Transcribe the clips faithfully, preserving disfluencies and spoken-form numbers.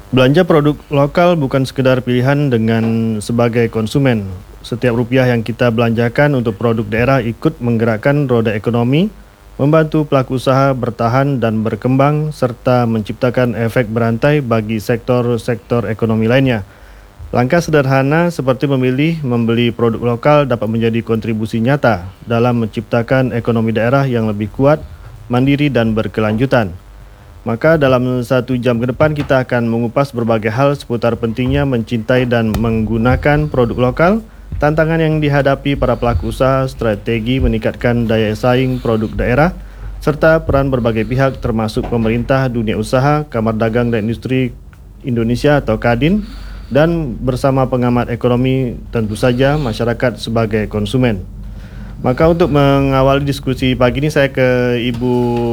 Belanja produk lokal bukan sekedar pilihan dengan sebagai konsumen. Setiap rupiah yang kita belanjakan untuk produk daerah ikut menggerakkan roda ekonomi, membantu pelaku usaha bertahan dan berkembang serta menciptakan efek berantai bagi sektor-sektor ekonomi lainnya. Langkah sederhana seperti memilih membeli produk lokal dapat menjadi kontribusi nyata dalam menciptakan ekonomi daerah yang lebih kuat, mandiri dan berkelanjutan. Maka dalam satu jam ke depan kita akan mengupas berbagai hal seputar pentingnya mencintai dan menggunakan produk lokal, tantangan yang dihadapi para pelaku usaha, strategi meningkatkan daya saing produk daerah, serta peran berbagai pihak termasuk pemerintah, dunia usaha, Kamar Dagang dan Industri Indonesia atau Kadin, dan bersama pengamat ekonomi tentu saja masyarakat sebagai konsumen. Maka untuk mengawali diskusi pagi ini saya ke Ibu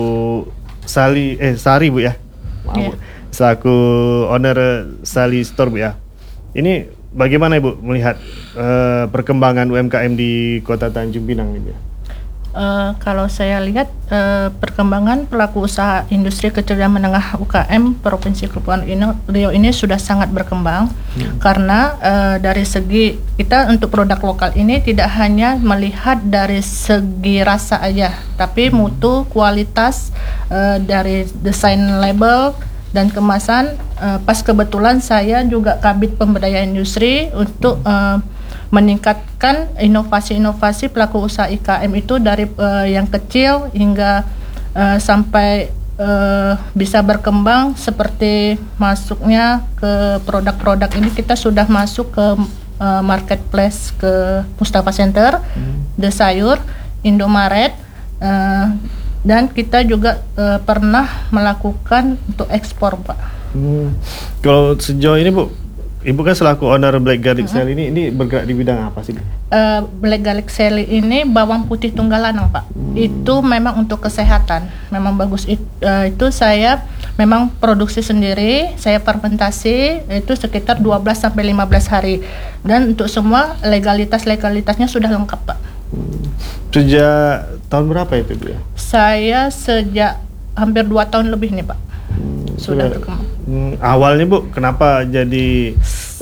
Sali, eh Sari Bu ya, maaf yeah. Bu, selaku owner Sali Store Bu ya. Ini bagaimana Ibu melihat uh, perkembangan U M K M di Kota Tanjung Pinang ini? Uh, kalau saya lihat uh, perkembangan pelaku usaha industri kecil dan menengah U K M Provinsi Kepulauan Riau ini sudah sangat berkembang hmm. karena uh, dari segi kita untuk produk lokal ini tidak hanya melihat dari segi rasa aja, tapi mutu, kualitas uh, dari desain label dan kemasan. Uh, pas kebetulan saya juga Kabid Pemberdayaan Industri untuk uh, meningkatkan inovasi-inovasi pelaku usaha I K M itu dari uh, yang kecil hingga uh, sampai uh, bisa berkembang seperti masuknya ke produk-produk ini. Kita sudah masuk ke uh, marketplace, ke Mustafa Center, hmm. The Sayur, Indomaret, uh, dan kita juga uh, pernah melakukan untuk ekspor, Pak. Hmm. Kalau sejauh ini Bu, Ibu kan selaku owner Black Garlic mm-hmm. Sally ini, ini bergerak di bidang apa sih? Uh, Black Garlic Sally ini bawang putih tunggal lanang Pak. Hmm. Itu memang untuk kesehatan, memang bagus. It, uh, itu saya memang produksi sendiri, saya fermentasi itu sekitar dua belas sampai lima belas hari. Dan untuk semua legalitas-legalitasnya sudah lengkap Pak. Hmm. Sejak tahun berapa itu Bu ya? Saya sejak hampir dua tahun lebih nih Pak. Hmm, sudah berkembang. Hmm, awalnya Bu, kenapa jadi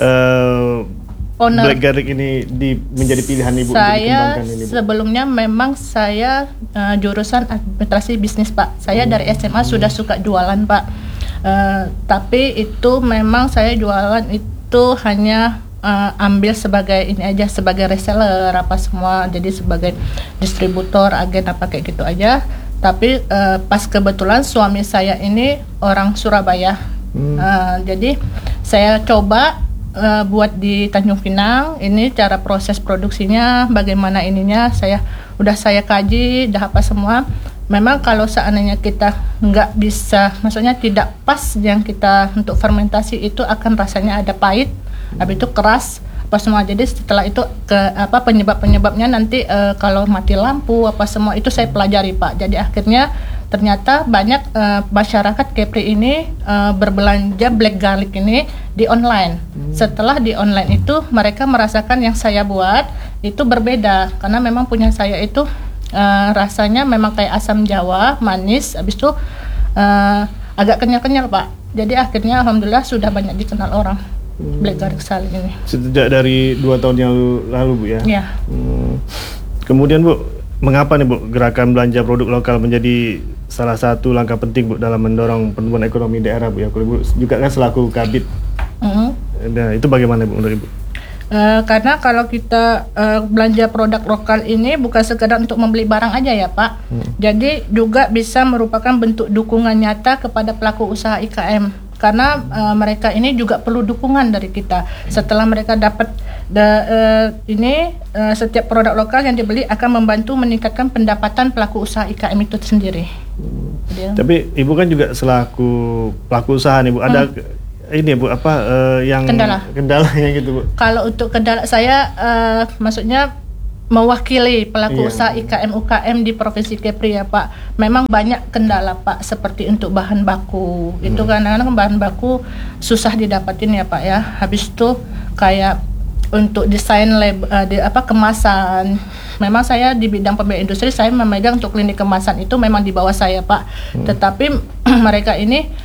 uh, Black Garlic ini di, menjadi pilihan Ibu saya, untuk dikembangkan ini Bu? Sebelumnya memang saya uh, jurusan administrasi bisnis Pak. Saya hmm. dari S M A hmm. sudah suka jualan Pak. Uh, tapi itu memang saya jualan itu hanya uh, ambil sebagai ini aja, sebagai reseller apa semua. Jadi sebagai distributor, agen apa kayak gitu aja. Tapi uh, pas kebetulan suami saya ini orang Surabaya, hmm. uh, jadi saya coba uh, buat di Tanjung Pinang. Ini cara proses produksinya, bagaimana ininya, saya udah saya kaji, udah apa semua. Memang kalau seandainya kita nggak bisa, maksudnya tidak pas yang kita untuk fermentasi itu akan rasanya ada pahit, habis itu keras. Apa semua. Jadi setelah itu ke apa penyebab-penyebabnya nanti e, kalau mati lampu apa semua itu saya pelajari Pak. Jadi akhirnya ternyata banyak e, masyarakat Kepri ini e, berbelanja Black Garlic ini di online. Hmm. Setelah di online itu mereka merasakan yang saya buat itu berbeda karena memang punya saya itu e, rasanya memang kayak asam Jawa, manis, habis itu e, agak kenyal-kenyal Pak. Jadi akhirnya alhamdulillah sudah banyak dikenal orang. Black Garlic Sally ini. Sejak dari dua tahun yang lalu, lalu Bu ya? Iya. Hmm. Kemudian Bu, mengapa nih Bu gerakan belanja produk lokal menjadi salah satu langkah penting Bu dalam mendorong pertumbuhan ekonomi daerah Bu ya? Kalau Ibu juga kan selaku Kabid. Mm-hmm. Nah, itu bagaimana Bu menurut Ibu? Uh, karena kalau kita uh, belanja produk lokal ini bukan sekedar untuk membeli barang aja ya Pak. Hmm. Jadi juga bisa merupakan bentuk dukungan nyata kepada pelaku usaha I K M. Karena uh, mereka ini juga perlu dukungan dari kita. Setelah mereka dapat da, uh, ini uh, setiap produk lokal yang dibeli akan membantu meningkatkan pendapatan pelaku usaha I K M itu sendiri. Hmm. Jadi, tapi Ibu kan juga selaku pelaku usaha nih Bu, ada hmm. ini Bu apa uh, yang kendala kendalanya gitu Bu? Kalau untuk kendala saya uh, maksudnya mewakili pelaku iya. usaha I K M U K M di Provinsi Kepri ya Pak. Memang banyak kendala Pak, seperti untuk bahan baku. Hmm. Itu kadang-kadang bahan baku susah didapatin ya Pak ya. Habis itu kayak untuk desain lab, uh, di, apa kemasan. Memang saya di bidang pemberdayaan industri, saya memegang untuk klinik kemasan itu memang di bawah saya Pak. Hmm. Tetapi mereka ini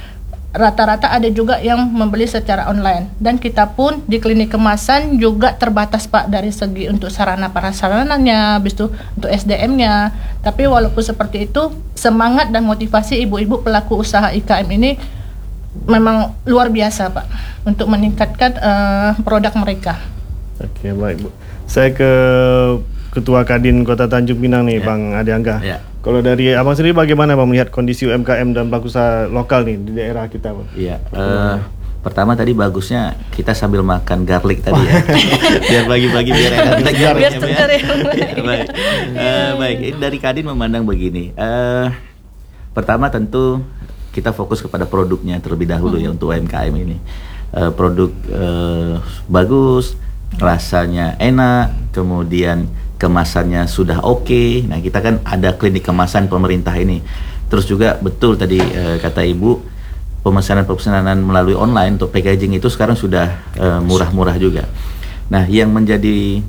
rata-rata ada juga yang membeli secara online, dan kita pun di klinik kemasan juga terbatas Pak dari segi untuk sarana prasarananya, habis itu untuk S D M-nya. Tapi walaupun seperti itu, semangat dan motivasi ibu-ibu pelaku usaha I K M ini memang luar biasa Pak untuk meningkatkan uh, produk mereka. Oke, baik Bu. Saya ke Ketua Kadin Kota Tanjung Pinang nih, ya. Bang Ade Angga. Ya. Kalau dari Abang sendiri bagaimana Bang melihat kondisi U M K M dan pelaku usaha lokal nih di daerah kita, Bang? Iya. Uh, pertama tadi bagusnya kita sambil makan garlic tadi ya, biar bagi-bagi biar enak kita biar ya. ya, baik. Uh, baik. Dari Kadin memandang begini. Uh, pertama tentu kita fokus kepada produknya terlebih dahulu hmm. ya untuk U M K M ini. Uh, produk uh, bagus, rasanya enak, kemudian kemasannya sudah oke. Okay. Nah, kita kan ada klinik kemasan pemerintah ini. Terus juga betul tadi e, kata Ibu, pemesanan-pemesanan melalui online untuk packaging itu sekarang sudah e, murah-murah juga. Nah, yang menjadi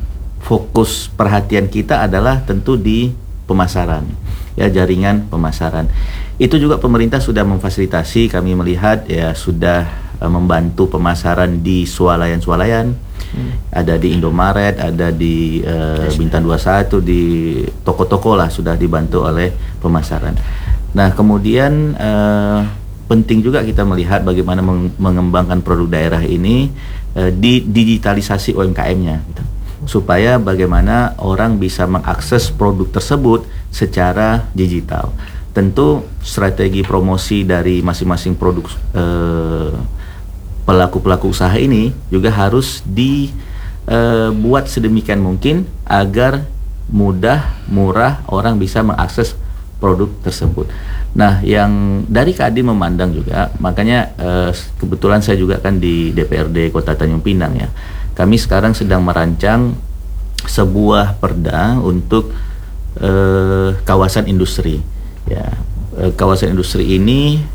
fokus perhatian kita adalah tentu di pemasaran. Ya, jaringan pemasaran. Itu juga pemerintah sudah memfasilitasi, kami melihat ya sudah e, membantu pemasaran di swalayan-swalayan. Hmm. Ada di Indomaret, ada di uh, Bintang dua puluh satu, di toko-toko lah sudah dibantu oleh pemasaran. Nah, kemudian uh, penting juga kita melihat bagaimana meng mengembangkan produk daerah ini uh, di digitalisasi U M K M-nya gitu. Supaya bagaimana orang bisa mengakses produk tersebut secara digital. Tentu strategi promosi dari masing-masing produk uh, pelaku-pelaku usaha ini juga harus dibuat uh, sedemikian mungkin agar mudah, murah orang bisa mengakses produk tersebut. Nah, yang dari Kadin memandang juga, makanya uh, kebetulan saya juga kan di D P R D Kota Tanjung Pinang ya. Kami sekarang sedang merancang sebuah perda untuk uh, kawasan industri. Ya, uh, kawasan industri ini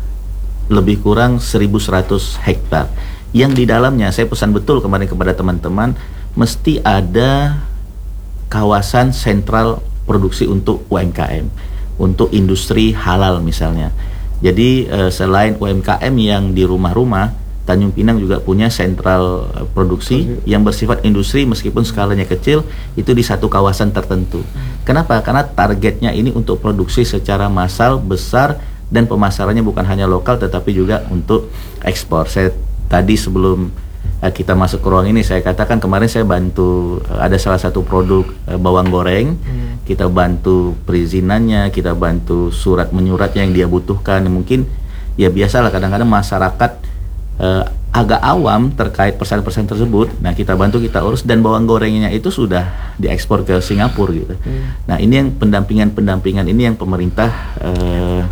lebih kurang seribu seratus hektar. Yang di dalamnya saya pesan betul kemarin kepada teman-teman, mesti ada kawasan sentral produksi untuk U M K M, untuk industri halal misalnya. Jadi eh, selain U M K M yang di rumah-rumah, Tanjung Pinang juga punya sentral eh, produksi yang bersifat industri meskipun skalanya kecil, itu di satu kawasan tertentu. Kenapa? Karena targetnya ini untuk produksi secara massal besar, dan pemasarannya bukan hanya lokal tetapi juga untuk ekspor. Saya tadi sebelum uh, kita masuk ke ruang ini saya katakan kemarin saya bantu uh, ada salah satu produk uh, bawang goreng, hmm. kita bantu perizinannya, kita bantu surat menyuratnya yang dia butuhkan. Mungkin ya biasalah kadang-kadang masyarakat uh, agak awam terkait persyaratan tersebut. Nah, kita bantu, kita urus, dan bawang gorengnya itu sudah diekspor ke Singapura gitu. Hmm. Nah, ini yang pendampingan-pendampingan ini yang pemerintah uh,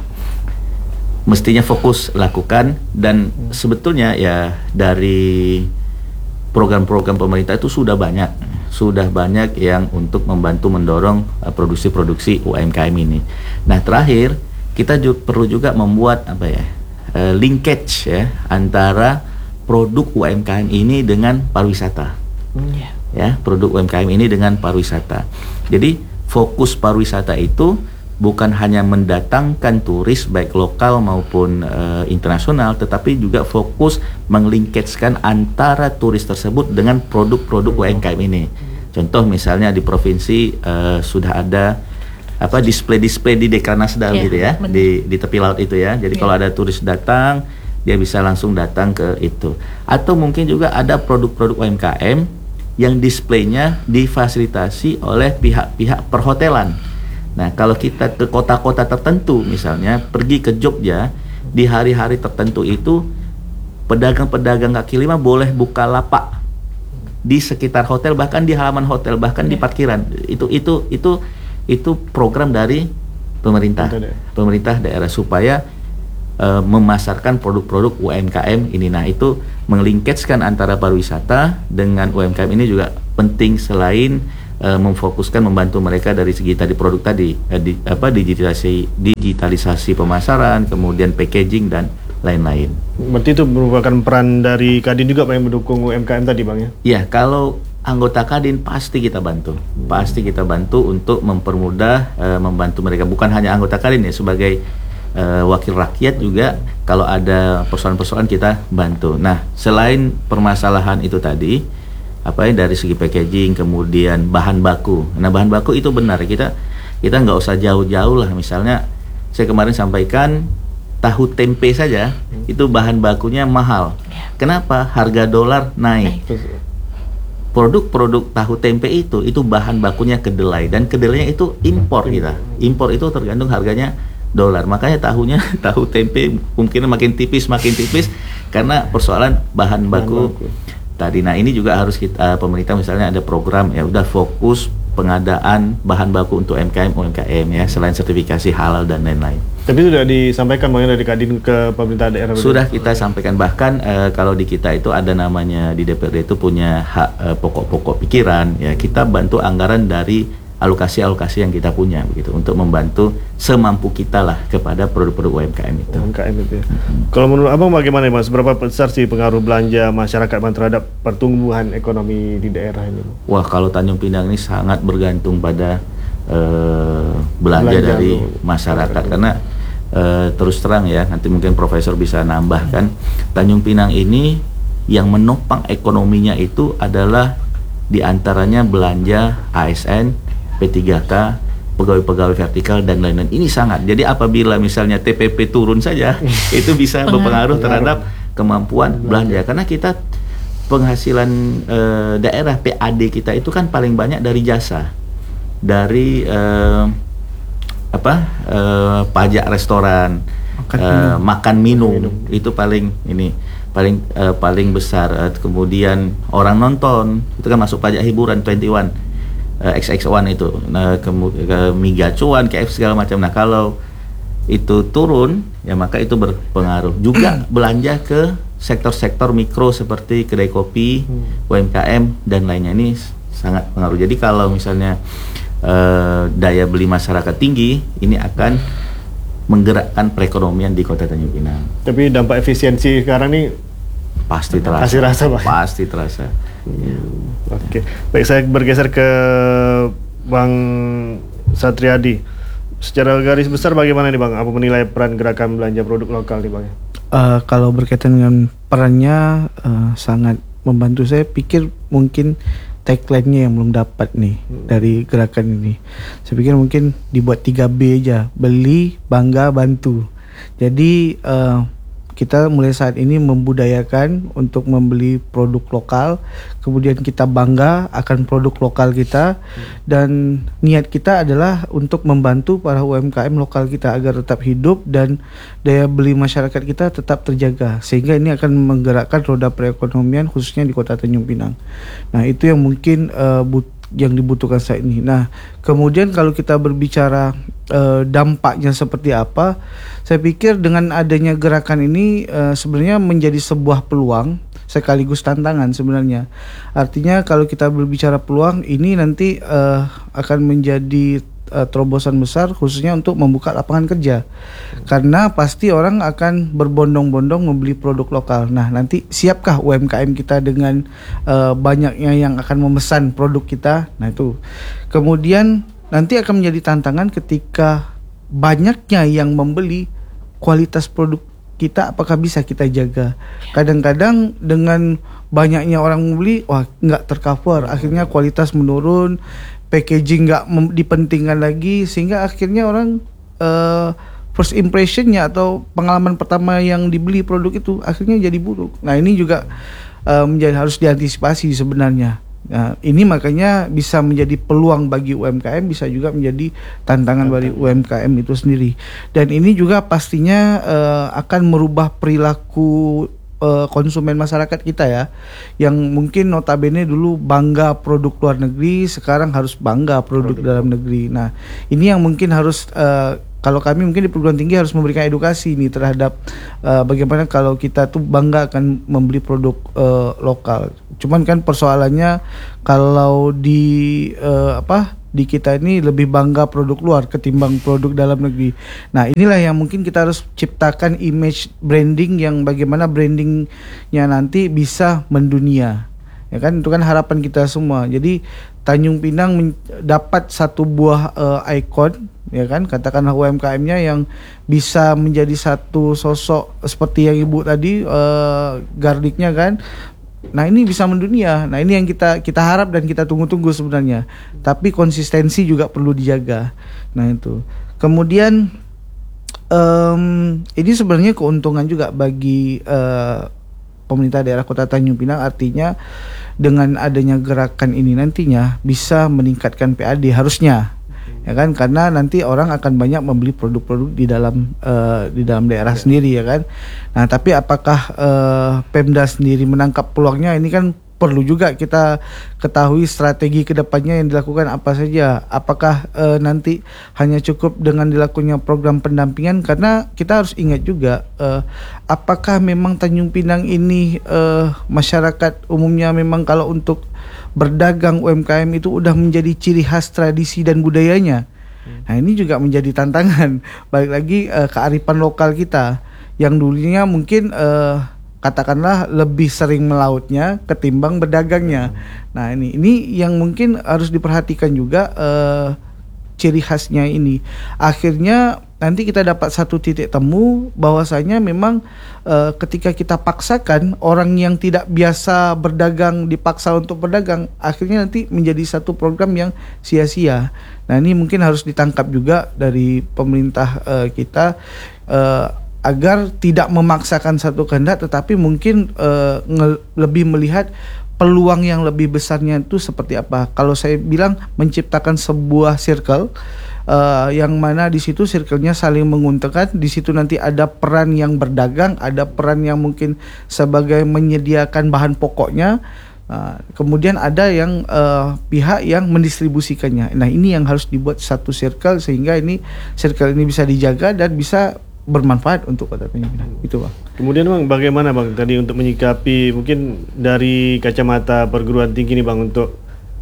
mestinya fokus lakukan. Dan sebetulnya ya dari program-program pemerintah itu sudah banyak sudah banyak yang untuk membantu mendorong uh, produksi-produksi U M K M ini. Nah, terakhir kita juga perlu juga membuat apa ya uh, linkage ya antara produk U M K M ini dengan pariwisata. Mm, yeah. Ya, produk U M K M ini dengan pariwisata. Jadi fokus pariwisata itu bukan hanya mendatangkan turis baik lokal maupun uh, internasional, tetapi juga fokus menglinketkan antara turis tersebut dengan produk-produk U M K M ini. Contoh misalnya di provinsi uh, sudah ada apa display-display di Dekranasda yeah, gitu ya, bener. di di tepi laut itu ya. Jadi yeah. kalau ada turis datang, dia bisa langsung datang ke itu. Atau mungkin juga ada produk-produk U M K M yang displaynya difasilitasi oleh pihak-pihak perhotelan. Nah, kalau kita ke kota-kota tertentu, misalnya pergi ke Jogja, di hari-hari tertentu itu pedagang-pedagang kaki lima boleh buka lapak di sekitar hotel, bahkan di halaman hotel, bahkan yeah. di parkiran. Itu itu itu itu program dari pemerintah, pemerintah daerah supaya uh, memasarkan produk-produk U M K M ini. Nah, itu menglinketkan antara pariwisata dengan U M K M ini juga penting selain Uh, memfokuskan membantu mereka dari segi tadi produk tadi uh, di, apa digitalisasi digitalisasi pemasaran, kemudian packaging dan lain-lain. Berarti itu merupakan peran dari Kadin juga Pak yang mendukung U M K M tadi Bang ya? Ya, kalau anggota Kadin pasti kita bantu, hmm. pasti kita bantu untuk mempermudah uh, membantu mereka, bukan hanya anggota Kadin ya, sebagai uh, wakil rakyat juga kalau ada persoalan-persoalan kita bantu. Nah, selain permasalahan itu tadi, apa ya dari segi packaging, kemudian bahan baku. Nah, bahan baku itu benar kita kita nggak usah jauh-jauh lah. Misalnya saya kemarin sampaikan tahu tempe saja hmm. itu bahan bakunya mahal. Kenapa? Harga dolar naik. Produk-produk tahu tempe itu itu bahan bakunya kedelai, dan kedelainya itu impor kita. Impor itu tergantung harganya dolar. Makanya tahunya tahu tempe mungkin makin tipis makin tipis karena persoalan bahan baku, bahan baku. tadi. Nah, ini juga harus kita pemerintah misalnya ada program ya udah fokus pengadaan bahan baku untuk U M K M U M K M ya, selain sertifikasi halal dan lain-lain. Tapi sudah disampaikan Bang dari Kadin ke pemerintah daerah? Sudah kita sampaikan, bahkan eh, kalau di kita itu ada namanya di D P R D itu punya hak eh, pokok-pokok pikiran ya, kita bantu anggaran dari alokasi-alokasi yang kita punya begitu untuk membantu semampu kita lah kepada produk-produk U M K M itu. U M K M itu ya. Mm-hmm. Kalau menurut Abang bagaimana Mas? Seberapa besar sih pengaruh belanja masyarakat Bang terhadap pertumbuhan ekonomi di daerah ini? Wah, kalau Tanjung Pinang ini sangat bergantung pada uh, belanja, belanja dari lo, masyarakat lo. Karena uh, terus terang ya, nanti mungkin Profesor bisa nambahkan, Tanjung Pinang ini yang menopang ekonominya itu adalah diantaranya belanja A S N, P tiga K, pegawai-pegawai vertikal dan lain-lain. Ini sangat. Jadi apabila misalnya T P P turun saja, itu bisa berpengaruh terhadap kemampuan belanja. Karena kita penghasilan e, daerah P A D kita itu kan paling banyak dari jasa, dari e, apa e, pajak restoran, makan, e, minum. makan minum, minum itu paling ini paling e, paling besar. E, kemudian orang nonton itu kan masuk pajak hiburan dua puluh satu. X X satu itu, nah, ke, ke Miga Cuan, K F segala macam. Nah, kalau itu turun, ya maka itu berpengaruh. Juga belanja ke sektor-sektor mikro seperti kedai kopi, hmm. U M K M dan lainnya, ini sangat pengaruh. Jadi kalau misalnya eh, daya beli masyarakat tinggi, ini akan menggerakkan perekonomian di Kota Tanjung Pinang. Tapi dampak efisiensi sekarang nih pasti terasa. Pasti terasa, Pak. Pasti terasa. Ya. Oke, baik, saya bergeser ke Bang Satriadi. Secara garis besar bagaimana nih Bang? Apa menilai peran gerakan belanja produk lokal nih Bang? Uh, kalau berkaitan dengan perannya uh, sangat membantu. Saya pikir mungkin tagline-nya yang belum dapat nih hmm. dari gerakan ini. Saya pikir mungkin dibuat tiga B aja, beli, bangga, bantu. Jadi uh, kita mulai saat ini membudayakan untuk membeli produk lokal, kemudian kita bangga akan produk lokal kita, dan niat kita adalah untuk membantu para U M K M lokal kita agar tetap hidup dan daya beli masyarakat kita tetap terjaga, sehingga ini akan menggerakkan roda perekonomian khususnya di Kota Tanjung Pinang. Nah, itu yang mungkin uh, but- yang dibutuhkan saat ini. Nah, kemudian kalau kita berbicara uh, dampaknya seperti apa, saya pikir dengan adanya gerakan ini uh, sebenarnya menjadi sebuah peluang sekaligus tantangan sebenarnya. Artinya kalau kita berbicara peluang ini nanti uh, akan menjadi uh, terobosan besar khususnya untuk membuka lapangan kerja. Karena pasti orang akan berbondong-bondong membeli produk lokal. Nah, nanti siapkah U M K M kita dengan uh, banyaknya yang akan memesan produk kita? Nah, itu. Kemudian nanti akan menjadi tantangan ketika banyaknya yang membeli, kualitas produk kita apakah bisa kita jaga. Kadang-kadang dengan banyaknya orang membeli, wah nggak tercover, akhirnya kualitas menurun, packaging nggak mem- dipentingkan lagi, sehingga akhirnya orang uh, first impressionnya atau pengalaman pertama yang dibeli produk itu akhirnya jadi buruk. Nah, ini juga uh, menjadi harus diantisipasi sebenarnya. Nah, ini makanya bisa menjadi peluang bagi U M K M, bisa juga menjadi tantangan bagi U M K M itu sendiri. Dan ini juga pastinya uh, akan merubah perilaku uh, konsumen masyarakat kita ya, yang mungkin notabene dulu bangga produk luar negeri, sekarang harus bangga produk, produk dalam negeri. Nah, ini yang mungkin harus uh, kalau kami mungkin di perguruan tinggi harus memberikan edukasi nih terhadap uh, bagaimana kalau kita tuh bangga akan membeli produk uh, lokal. Cuman kan persoalannya kalau di uh, apa di kita ini lebih bangga produk luar ketimbang produk dalam negeri. Nah, inilah yang mungkin kita harus ciptakan image branding yang bagaimana brandingnya nanti bisa mendunia. Ya kan, itu kan harapan kita semua. Jadi Tanjung Pinang men- dapat satu buah uh, ikon, ya kan, katakanlah U M K M-nya yang bisa menjadi satu sosok seperti yang Ibu tadi uh, Gardiknya kan. Nah, ini bisa mendunia. Nah, ini yang kita kita harap dan kita tunggu-tunggu sebenarnya. Tapi konsistensi juga perlu dijaga. Nah, itu. Kemudian um, ini sebenarnya keuntungan juga bagi uh, pemerintah daerah Kota Tanjung Pinang, artinya dengan adanya gerakan ini nantinya bisa meningkatkan P A D harusnya, ya kan, karena nanti orang akan banyak membeli produk-produk di dalam uh, di dalam daerah ya. sendiri, ya kan. Nah, tapi apakah uh, Pemda sendiri menangkap peluangnya, ini kan perlu juga kita ketahui strategi kedepannya yang dilakukan apa saja. Apakah uh, nanti hanya cukup dengan dilakukannya program pendampingan, karena kita harus ingat juga uh, apakah memang Tanjung Pinang ini uh, masyarakat umumnya memang kalau untuk berdagang U M K M itu udah menjadi ciri khas tradisi dan budayanya. Hmm. Nah, ini juga menjadi tantangan. Balik lagi uh, kearifan lokal kita yang dulunya mungkin uh, katakanlah lebih sering melautnya ketimbang berdagangnya. Nah, ini ini yang mungkin harus diperhatikan juga uh, ciri khasnya ini. Akhirnya nanti kita dapat satu titik temu bahwasanya memang uh, ketika kita paksakan orang yang tidak biasa berdagang dipaksa untuk berdagang, akhirnya nanti menjadi satu program yang sia-sia. Nah, ini mungkin harus ditangkap juga dari pemerintah uh, kita uh, agar tidak memaksakan satu kehendak, tetapi mungkin uh, nge- lebih melihat peluang yang lebih besarnya itu seperti apa. Kalau saya bilang menciptakan sebuah circle uh, yang mana di situ circle-nya saling menguntungkan, di situ nanti ada peran yang berdagang, ada peran yang mungkin sebagai menyediakan bahan pokoknya, uh, kemudian ada yang uh, pihak yang mendistribusikannya. Nah, ini yang harus dibuat satu circle sehingga ini circle ini bisa dijaga dan bisa bermanfaat untuk Kota Tanjung Pinang. Itu, Bang. Kemudian, Bang, bagaimana, Bang, tadi untuk menyikapi mungkin dari kacamata perguruan tinggi nih, Bang, untuk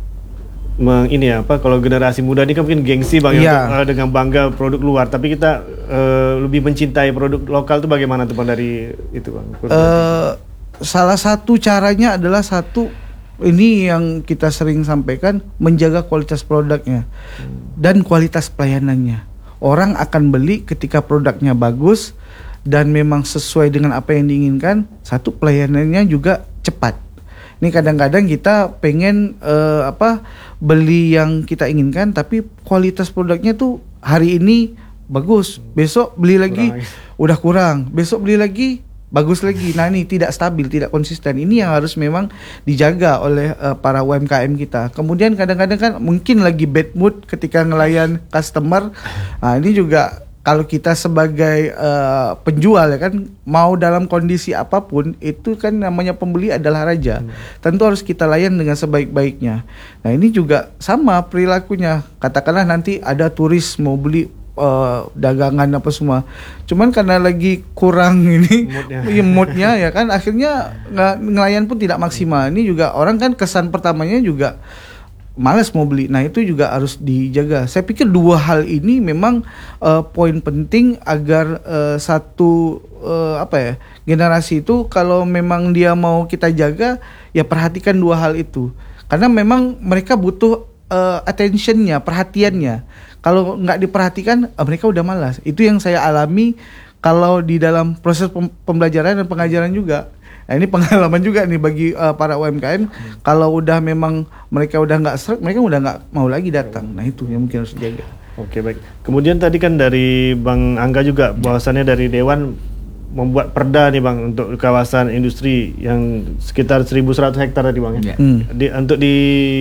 meng, ini ya, apa, kalau generasi muda ini kan mungkin gengsi, Bang, ya, untuk uh, dengan bangga produk luar, tapi kita uh, lebih mencintai produk lokal itu bagaimana tuh, Bang, dari itu, Bang? Uh, salah satu caranya adalah satu, ini yang kita sering sampaikan, menjaga kualitas produknya hmm. dan kualitas pelayanannya. Orang akan beli ketika produknya bagus dan memang sesuai dengan apa yang diinginkan. Satu, pelayanannya juga cepat. Ini kadang-kadang kita pengen uh, apa beli yang kita inginkan, tapi kualitas produknya tuh hari ini bagus, besok beli lagi kurang. udah kurang, besok beli lagi bagus lagi. Nah, ini tidak stabil, tidak konsisten. Ini yang harus memang dijaga oleh uh, para U M K M kita. Kemudian kadang-kadang kan mungkin lagi bad mood ketika ngelayan customer. Nah, ini juga kalau kita sebagai uh, penjual, ya kan, mau dalam kondisi apapun, itu kan namanya pembeli adalah raja. Hmm. Tentu harus kita layan dengan sebaik-baiknya. Nah, ini juga sama perilakunya. Katakanlah nanti ada turis mau beli Uh, dagangan apa semua, cuman karena lagi kurang ini moodnya, moodnya ya kan, akhirnya ng- ngelayan pun tidak maksimal. Ini juga orang kan kesan pertamanya juga malas mau beli. Nah, itu juga harus dijaga. Saya pikir dua hal ini memang uh, poin penting agar uh, satu uh, apa ya generasi itu kalau memang dia mau kita jaga, ya perhatikan dua hal itu, karena memang mereka butuh uh, attentionnya, perhatiannya. Kalau nggak diperhatikan, mereka udah malas. Itu yang saya alami kalau di dalam proses pem- pembelajaran dan pengajaran juga. Nah, ini pengalaman juga nih bagi uh, para U M K M. Hmm. Kalau udah memang mereka udah nggak serak, mereka udah nggak mau lagi datang. Nah, itu yang mungkin harus dijaga. Oke, baik. Kemudian tadi kan dari Bang Angga juga, bahwasannya dari Dewan membuat perda nih, Bang, untuk kawasan industri yang sekitar seribu seratus hektar tadi, Bang, ya. Hmm. Di, untuk di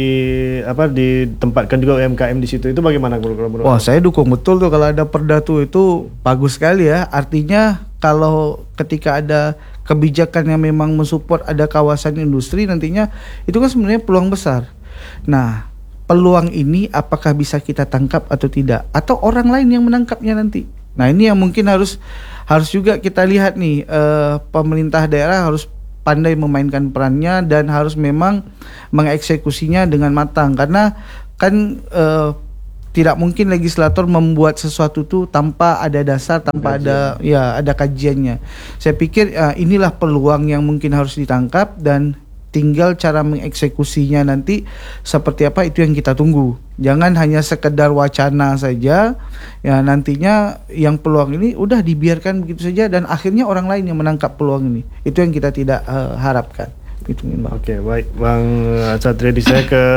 apa ditempatkan juga U M K M di situ. Itu bagaimana kalau menurut? Wah, saya dukung betul tuh kalau ada perda tuh, itu bagus sekali ya. Artinya kalau ketika ada kebijakan yang memang mensupport ada kawasan industri nantinya, itu kan sebenarnya peluang besar. Nah, peluang ini apakah bisa kita tangkap atau tidak, atau orang lain yang menangkapnya nanti? Nah, ini yang mungkin harus harus juga kita lihat nih, uh, pemerintah daerah harus pandai memainkan perannya dan harus memang mengeksekusinya dengan matang, karena kan uh, tidak mungkin legislator membuat sesuatu itu tanpa ada dasar, tanpa kajian. ada ya ada kajiannya. Saya pikir uh, inilah peluang yang mungkin harus ditangkap dan tinggal cara mengeksekusinya nanti seperti apa itu yang kita tunggu. Jangan hanya sekedar wacana saja, ya nantinya yang peluang ini udah dibiarkan begitu saja dan akhirnya orang lain yang menangkap peluang ini. Itu yang kita tidak uh, harapkan. Gitu, Bang. Oke, baik Bang Satriadi, saya ke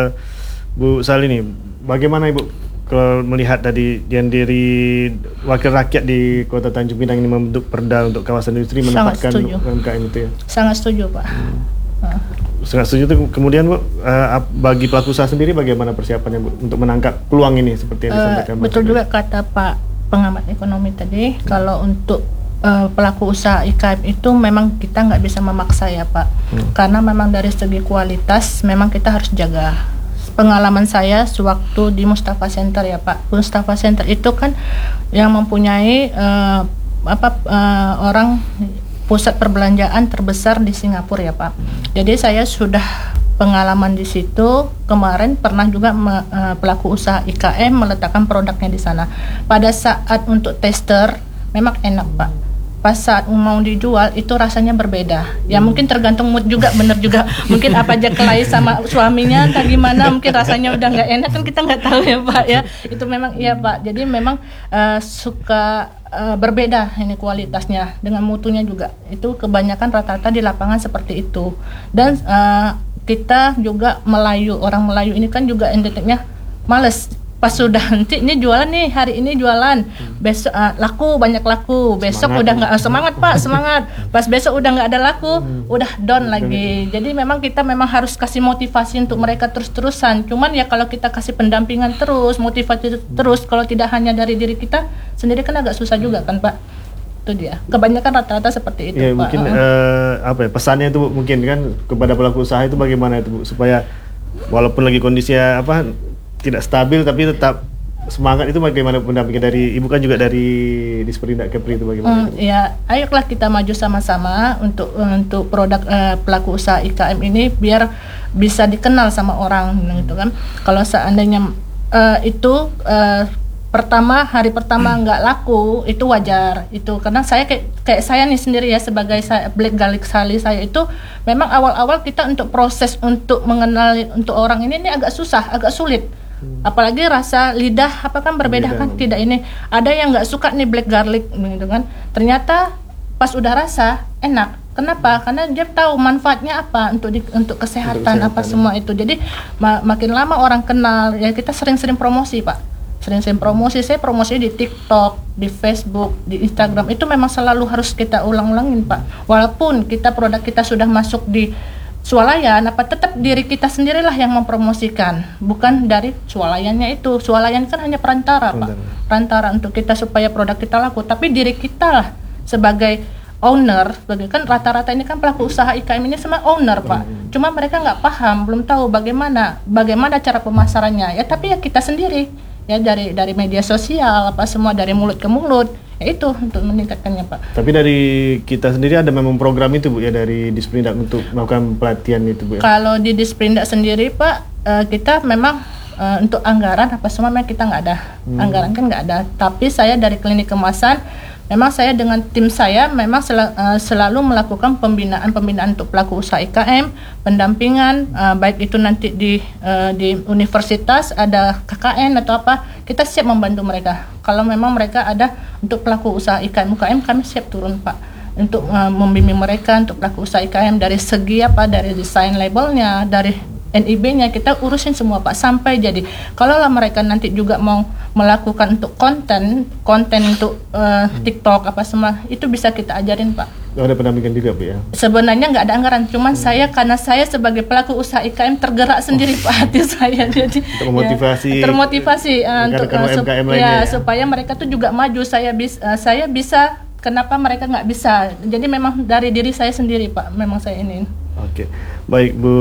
Bu Sali nih. Bagaimana Ibu kalau melihat tadi yang dari wakil rakyat di Kota Tanjung Pinang ini membentuk perda untuk kawasan industri menempatkan U M K M itu ya? Sangat setuju Pak. Hmm. Uh. Sangat setuju. Itu kemudian Bu, uh, bagi pelaku usaha sendiri bagaimana persiapannya Bu untuk menangkap peluang ini seperti yang disampaikan? Uh, betul juga kata Pak pengamat ekonomi tadi, hmm. kalau untuk uh, pelaku usaha I K M itu memang kita nggak bisa memaksa ya Pak, hmm. karena memang dari segi kualitas memang kita harus jaga. Pengalaman saya sewaktu di Mustafa Center ya Pak, Mustafa Center itu kan yang mempunyai uh, apa uh, orang pusat perbelanjaan terbesar di Singapura ya Pak. Jadi saya sudah pengalaman di situ. Kemarin pernah juga me, uh, pelaku usaha I K M meletakkan produknya di sana. Pada saat untuk tester memang enak Pak. Pas saat mau dijual itu rasanya berbeda. Ya mungkin tergantung mood juga, bener juga. Mungkin apa aja kelahi sama suaminya entah gimana, mungkin rasanya udah nggak enak kan kita nggak tahu ya Pak ya. Itu memang iya Pak. Jadi memang uh, suka uh, berbeda ini kualitasnya dengan mutunya juga. Itu kebanyakan rata-rata di lapangan seperti itu. Dan uh, kita juga Melayu, orang Melayu ini kan juga identiknya males. Pas sudah nanti ini jualan nih, hari ini jualan, besok uh, laku banyak laku, besok semangat udah nggak uh, semangat Pak semangat, pas besok udah nggak ada laku, hmm. udah down lagi. Jadi memang kita memang harus kasih motivasi untuk mereka terus-terusan. Cuman ya kalau kita kasih pendampingan terus, motivasi terus, kalau tidak hanya dari diri kita sendiri kan agak susah juga kan Pak. Itu dia. Kebanyakan rata-rata seperti itu ya, Pak. Mungkin uh-uh. uh, apa ya pesannya itu mungkin kan kepada pelaku usaha itu bagaimana itu Bu, supaya walaupun lagi kondisinya apa tidak stabil tapi tetap semangat, itu bagaimana pendampingan dari Ibu kan juga dari Disperindak Kepri itu bagaimana? Hmm, ya, ayolah kita maju sama-sama untuk untuk produk uh, pelaku usaha I K M ini biar bisa dikenal sama orang gitu kan. Kalau seandainya uh, itu uh, pertama hari pertama nggak laku itu wajar itu, karena saya kayak kayak saya nih sendiri ya sebagai saya, Black Garlic Sali saya itu memang awal-awal kita untuk proses untuk mengenali untuk orang ini ini agak susah, agak sulit. Hmm. Apalagi rasa lidah apa kan berbeda lidah, kan tidak ini ada yang nggak suka nih black garlic gitu kan, ternyata pas udah rasa enak. Kenapa? Karena dia tahu manfaatnya apa untuk di, untuk kesehatan, untuk kesehatan apa ya. Semua itu jadi ma- makin lama orang kenal ya, kita sering-sering promosi Pak, sering-sering promosi. Saya promosi di TikTok, di Facebook, di Instagram itu memang selalu harus kita ulang-ulangin Pak. Walaupun kita produk kita sudah masuk di swalayan, apa tetap diri kita sendirilah yang mempromosikan, bukan dari swalayannya itu. Swalayan kan hanya perantara Pak, perantara untuk kita supaya produk kita laku. Tapi diri kita lah sebagai owner, kan rata-rata ini kan pelaku usaha I K M ini sama owner Pak. Hmm. Cuma mereka nggak paham, belum tahu bagaimana bagaimana cara pemasarannya. Ya tapi ya kita sendiri ya dari dari media sosial apa semua dari mulut ke mulut. Ya itu untuk meningkatkannya Pak. Tapi dari kita sendiri ada memang program itu Bu ya dari Disperindak untuk melakukan pelatihan itu Bu ya? Kalau di Disperindak sendiri Pak, uh, kita memang uh, untuk anggaran apa semua memang kita nggak ada. Hmm. Anggaran kan nggak ada. Tapi saya dari klinik kemasan, memang saya dengan tim saya memang sel- uh, selalu melakukan pembinaan-pembinaan untuk pelaku usaha I K M, pendampingan, uh, baik itu nanti di uh, di universitas ada K K N atau apa, kita siap membantu mereka. Kalau memang mereka ada untuk pelaku usaha I K M U K M, kami siap turun Pak untuk uh, membimbing mereka untuk pelaku usaha I K M dari segi apa, dari desain labelnya, dari N I B-nya kita urusin semua Pak sampai jadi. Kalau lah mereka nanti juga mau melakukan untuk konten, konten untuk uh, TikTok apa semua itu bisa kita ajarin Pak. Oh, ada pendampingan juga Bu ya? Sebenarnya nggak ada anggaran, cuman hmm. saya karena saya sebagai pelaku usaha I K M tergerak sendiri oh. Pak hati saya, jadi termotivasi, ya, termotivasi uh, untuk uh, sup- ya, ya supaya mereka tuh juga maju. Saya bisa, uh, saya bisa. Kenapa mereka nggak bisa? Jadi memang dari diri saya sendiri Pak, memang saya ini. Oke, baik Bu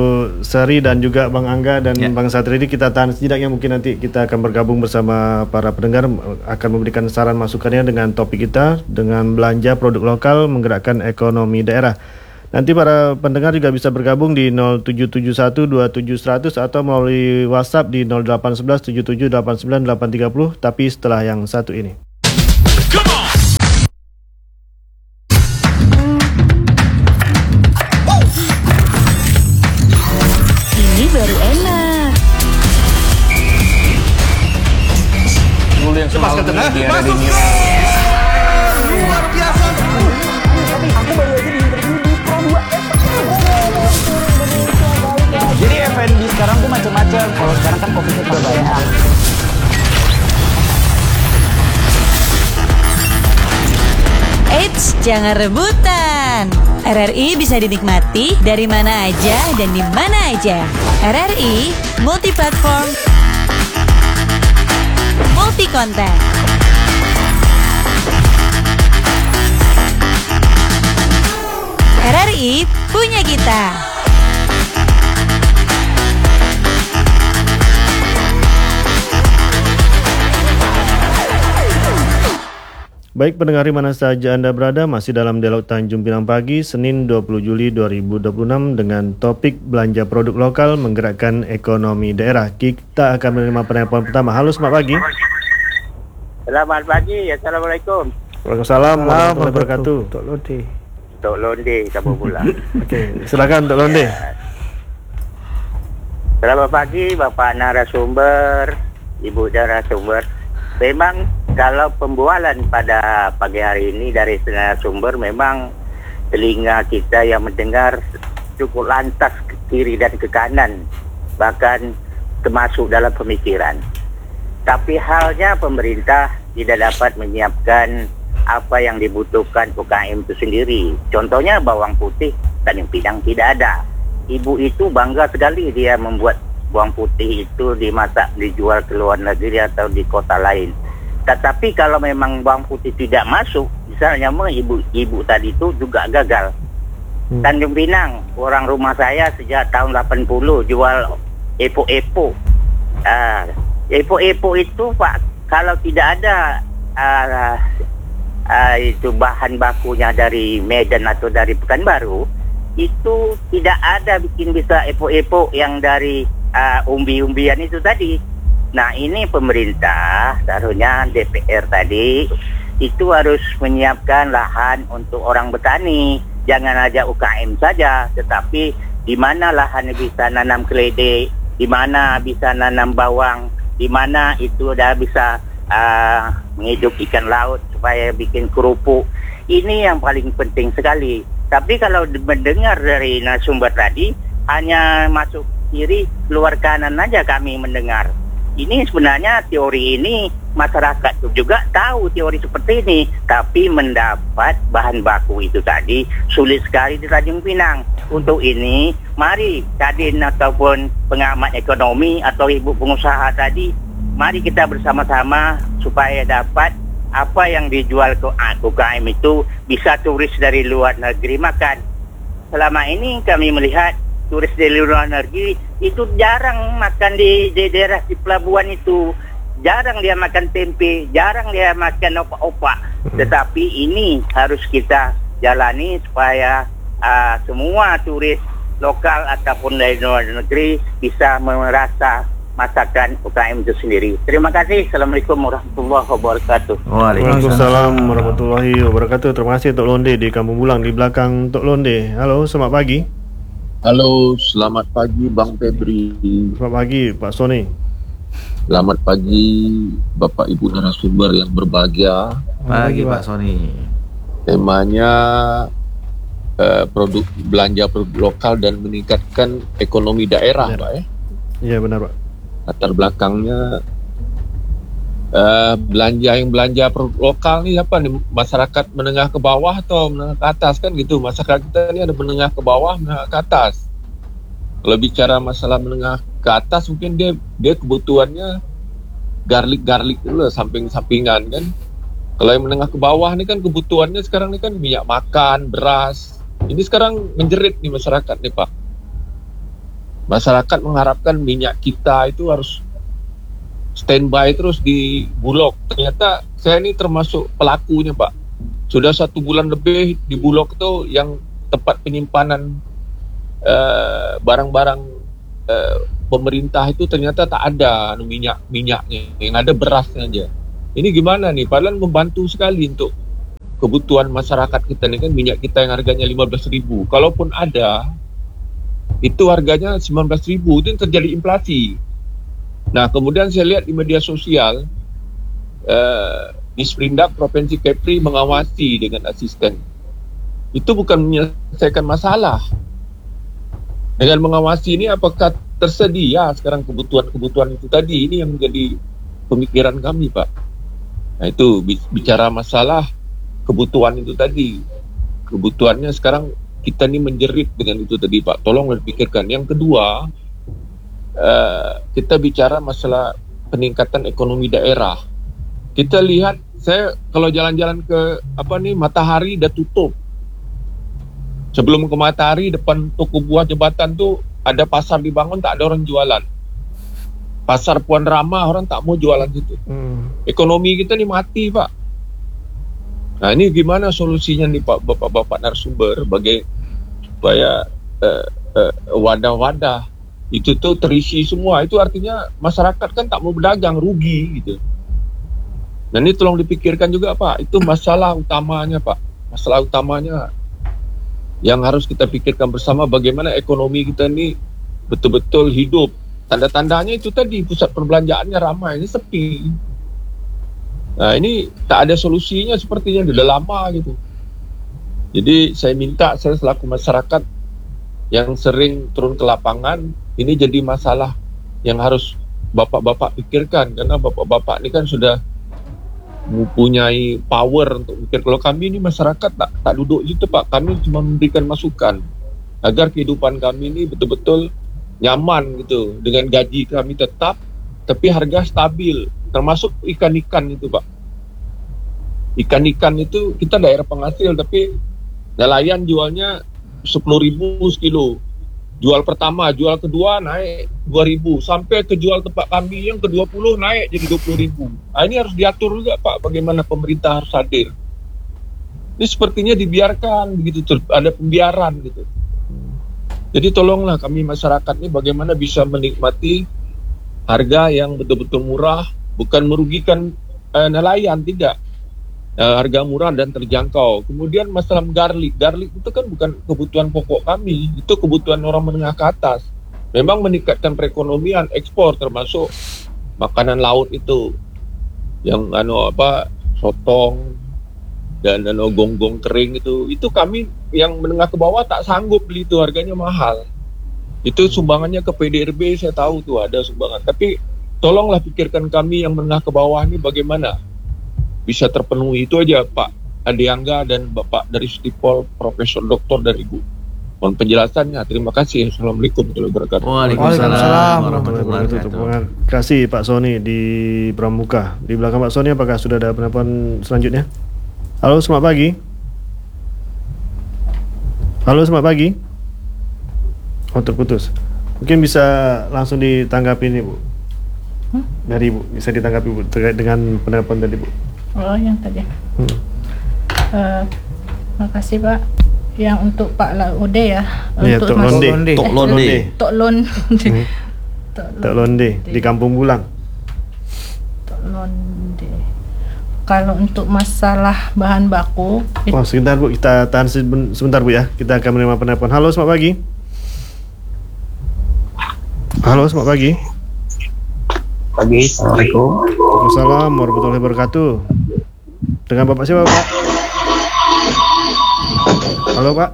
Sari dan juga Bang Angga dan ya. Bang Satriadi, kita tahan setidaknya, mungkin nanti kita akan bergabung bersama para pendengar akan memberikan saran masukannya dengan topik kita dengan belanja produk lokal menggerakkan ekonomi daerah. Nanti para pendengar juga bisa bergabung di nol tujuh tujuh satu dua tujuh satu nol nol atau melalui WhatsApp di nol delapan satu satu tujuh tujuh delapan sembilan delapan tiga nol, tapi setelah yang satu ini. dia radio. Luar biasa. Aku baru aja diinterview di Pro dua. Jadi F and B sekarang tuh macam-macam. Kalau sekarang kan fokusnya ke banyak. Eits, jangan rebutan. R R I bisa dinikmati dari mana aja dan di mana aja. R R I multi platform, multi konten. R R I punya kita. Baik pendengar di mana saja Anda berada, masih dalam Dialog Tanjung Pinang Pagi, Senin dua puluh Juli dua ribu dua puluh enam dengan topik belanja produk lokal menggerakkan ekonomi daerah. Kita akan menerima penelpon pertama. Halo, selamat pagi. Selamat pagi, Assalamualaikum. Waalaikumsalam warahmatullahi wabarakatuh. Tok Londe. Tok Londe, kamu pula. Okey, silakan Tok Londe. Selamat pagi Bapak narasumber, Ibu narasumber. Memang kalau pembualan pada pagi hari ini dari narasumber, memang telinga kita yang mendengar cukup lantas ke kiri dan ke kanan, bahkan termasuk dalam pemikiran. Tapi halnya pemerintah tidak dapat menyiapkan apa yang dibutuhkan U K M itu sendiri. Contohnya bawang putih, Tanjung Pinang tidak ada. Ibu itu bangga sekali dia membuat bawang putih itu dimasak, dijual ke luar negeri atau di kota lain. Tetapi kalau memang bawang putih tidak masuk, misalnya ibu-ibu tadi itu juga gagal. Hmm. Tanjung Pinang, orang rumah saya sejak tahun delapan puluh jual epo-epo. Ah, epo-epo itu Pak, kalau tidak ada uh, uh, itu bahan bakunya dari Medan atau dari Pekanbaru, itu tidak ada bikin bisa epo-epo yang dari uh, umbi-umbian itu tadi. Nah ini pemerintah, taruhnya D P R tadi, itu harus menyiapkan lahan untuk orang bertani. Jangan aja U K M saja, tetapi di mana lahan bisa nanam keledai, di mana bisa nanam bawang, di mana itu udah bisa uh, menghidup ikan laut supaya bikin kerupuk. Ini yang paling penting sekali. Tapi kalau mendengar dari narasumber tadi, hanya masuk kiri, keluar kanan aja kami mendengar. Ini sebenarnya teori ini masyarakat juga tahu teori seperti ini, tapi mendapat bahan baku itu tadi sulit sekali di Tanjung Pinang. Untuk ini, mari Kadin ataupun pengamat ekonomi atau ibu pengusaha tadi, mari kita bersama-sama supaya dapat apa yang dijual ke U K M itu bisa turis dari luar negeri makan. Selama ini kami melihat turis dari luar negeri itu jarang makan di, di daerah di pelabuhan itu, jarang dia makan tempe, jarang dia makan opak-opak. Tetapi ini harus kita jalani supaya uh, semua turis lokal ataupun dari luar negeri bisa merasa masakan U K M itu sendiri. Terima kasih. Assalamualaikum warahmatullahi wabarakatuh. Waalaikumsalam warahmatullahi wabarakatuh. Terima kasih Tok Londe di Kampung Bulang di belakang Tok Londe. Halo, selamat pagi. Halo, selamat pagi Bang Febri. Selamat pagi Pak Sony. Selamat pagi Bapak Ibu narasumber yang berbahagia. Pagi Pak Sony. Temanya uh, produk belanja produk lokal dan meningkatkan ekonomi daerah, benar. Pak ya. Iya benar Pak. Latar belakangnya uh, belanja yang belanja produk lokal nih apa nih, masyarakat menengah ke bawah atau menengah ke atas kan gitu. Masyarakat kita ini ada menengah ke bawah, menengah ke atas. Kalau bicara masalah menengah ke atas, mungkin dia dia kebutuhannya garlic-garlic dulu, samping-sampingan kan. Kalau yang menengah ke bawah ini kan kebutuhannya sekarang ini kan minyak makan, beras. Ini sekarang menjerit nih masyarakat nih Pak. Masyarakat mengharapkan minyak kita itu harus standby terus di Bulog. Ternyata saya ini termasuk pelakunya Pak. Sudah satu bulan lebih di Bulog itu yang tempat penyimpanan uh, barang-barang uh, pemerintah itu ternyata tak ada minyak minyaknya, yang ada berasnya aja. Ini gimana nih? Padahal membantu sekali untuk kebutuhan masyarakat kita nih kan, minyak kita yang harganya lima belas ribu. Kalaupun ada, itu harganya sembilan belas ribu, itu yang terjadi inflasi. Nah kemudian saya lihat di media sosial, uh, Disperindak Provinsi Kepri mengawasi dengan asisten. Itu bukan menyelesaikan masalah. Dengan mengawasi ini apakah tersedia sekarang kebutuhan-kebutuhan itu tadi? Ini yang menjadi pemikiran kami, Pak. Nah itu bicara masalah kebutuhan itu tadi. Kebutuhannya sekarang kita ini menjerit dengan itu tadi, Pak. Tolong dipikirkan. Yang kedua, uh, kita bicara masalah peningkatan ekonomi daerah. Kita lihat, saya kalau jalan-jalan ke apa nih Matahari udah tutup. Sebelum ke Matahari, depan toko buah jembatan tuh ada pasar dibangun, tak ada orang jualan. Pasar Puan Rama, orang tak mau jualan situ. Hmm. Ekonomi kita nih mati, Pak. Nah ini gimana solusinya nih Pak, Bapak-bapak narasumber, bagi supaya uh, uh, wadah-wadah itu tuh terisi semua. Itu artinya masyarakat kan tak mau berdagang, rugi gitu. Dan ini tolong dipikirkan juga, Pak. Itu masalah utamanya, Pak. Masalah utamanya yang harus kita pikirkan bersama, bagaimana ekonomi kita ini betul-betul hidup. Tanda-tandanya itu tadi, pusat perbelanjaannya ramai, ini sepi. Nah ini tak ada solusinya sepertinya, sudah lama gitu. Jadi saya minta, saya selaku masyarakat yang sering turun ke lapangan, ini jadi masalah yang harus bapak-bapak pikirkan. Karena bapak-bapak ini kan sudah mempunyai power untuk mikir. Kalau kami ini masyarakat tak, tak duduk situ, Pak. Kami cuma memberikan masukan agar kehidupan kami ini betul-betul nyaman gitu, dengan gaji kami tetap tapi harga stabil, termasuk ikan-ikan itu, Pak. Ikan-ikan itu kita daerah penghasil, tapi nelayan jualnya sepuluh ribu sekilo. Jual pertama, jual kedua naik dua ribu, sampai ke jual tempat kami yang ke dua puluh naik jadi dua puluh ribu. Nah, ini harus diatur juga, Pak, bagaimana pemerintah harus hadir. Ini sepertinya dibiarkan begitu, ada pembiaran gitu. Jadi tolonglah kami masyarakat ini bagaimana bisa menikmati harga yang betul-betul murah, bukan merugikan eh, nelayan, tidak. Uh, harga murah dan terjangkau. Kemudian masalah garlic, garlic itu kan bukan kebutuhan pokok kami, itu kebutuhan orang menengah ke atas. Memang meningkatkan perekonomian, ekspor, termasuk makanan laut itu, yang anu apa sotong dan anu gonggong kering itu, itu kami yang menengah ke bawah tak sanggup beli itu, harganya mahal. Itu sumbangannya ke P D R B, saya tahu tuh ada sumbangan. Tapi tolonglah pikirkan kami yang menengah ke bawah ini bagaimana bisa terpenuhi. Itu aja Pak Ade Angga dan Bapak dari Stipol, Profesor Doktor dari Ibu. Mohon penjelasannya. Terima kasih. Assalamualaikum warahmatullahi wabarakatuh. Waalaikumsalam warahmatullahi wabarakatuh. Terima kasih Pak Sony di Pramuka. Di belakang Pak Sony apakah sudah ada penelpon selanjutnya? Halo, selamat pagi. Halo, selamat pagi. Oh, terputus. Mungkin bisa langsung ditanggapi ini, Bu. Hmm? Dari Ibu, bisa ditanggapi, Bu, terkait dengan penelpon tadi, Bu. Oh, yang tadi. Hmm. Uh, makasih Pak. Yang untuk Pak Laude ya. Ya, untuk Tok Londe. Tok Londe. Tok Londe. Hmm. Tok Londe di Kampung Bulang. Tok Londe. Kalau untuk masalah bahan baku. Oh, sebentar Bu, kita tahan sebentar Bu ya. Kita akan menerima penelpon. Halo, selamat pagi. Halo, selamat pagi. Pagi, Assalamualaikum. Waalaikumsalam warahmatullahi wabarakatuh. Dengan Bapak siapa, Pak? Halo, Pak.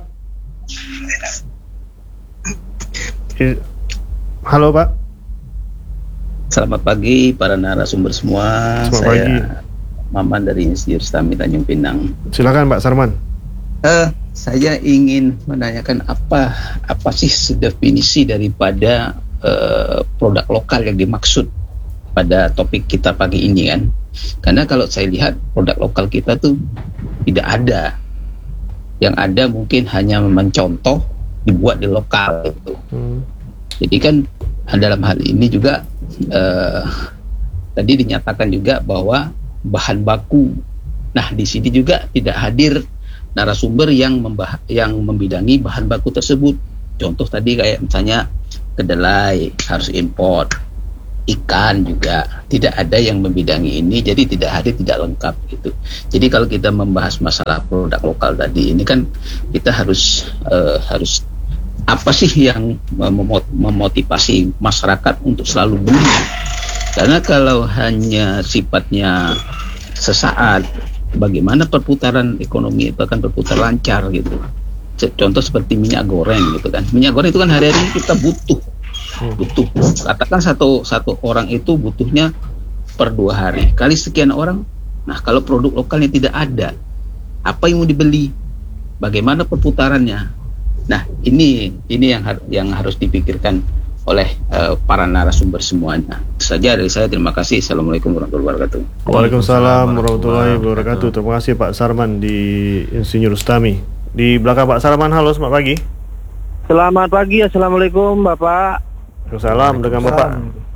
Halo, Pak. Selamat pagi para narasumber semua. Selamat Saya pagi. Maman dari Insinyur Stami Tanjung Pinang. Silakan Pak Sarman. Uh, saya ingin menanyakan apa apa sih definisi daripada uh, produk lokal yang dimaksud pada topik kita pagi ini kan. Karena kalau saya lihat produk lokal kita tuh tidak ada. Yang ada mungkin hanya mencontoh dibuat di lokal gitu. Hmm. Jadi kan dalam hal ini juga uh, tadi dinyatakan juga bahwa bahan baku. Nah, di sini juga tidak hadir narasumber yang membah- yang membidangi bahan baku tersebut. Contoh tadi kayak misalnya kedelai harus import. Ikan juga tidak ada yang membidangi ini, jadi tidak hadir, tidak lengkap gitu. Jadi kalau kita membahas masalah produk lokal tadi ini kan kita harus uh, harus apa sih yang mem- memotivasi masyarakat untuk selalu beli Karena kalau hanya sifatnya sesaat, bagaimana perputaran ekonomi itu akan berputar lancar gitu. Contoh seperti minyak goreng gitu kan. Minyak goreng itu kan hari-hari kita butuh, butuh. Katakan satu satu orang itu butuhnya per dua hari kali sekian orang. Nah, kalau produk lokalnya tidak ada, apa yang mau dibeli? Bagaimana perputarannya? Nah, ini ini yang har- yang harus dipikirkan oleh uh, para narasumber semuanya. Itu saja dari saya. Terima kasih. Assalamualaikum warahmatullahi wabarakatuh. Waalaikumsalam warahmatullahi wabarakatuh. Terima kasih Pak Sarman di Insinyur Ustami. Di belakang Pak Sarman, halo, selamat pagi. Selamat pagi, Assalamualaikum Bapak. Waalaikumsalam, dengan Bapak.